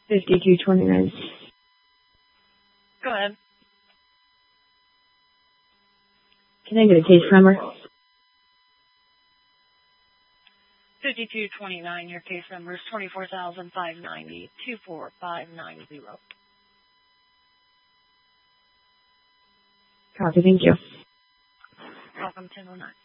5229. Go ahead. Can I get a case number? 5229, your case number is 24,590, 24590. Copy, thank you. Welcome, 1009.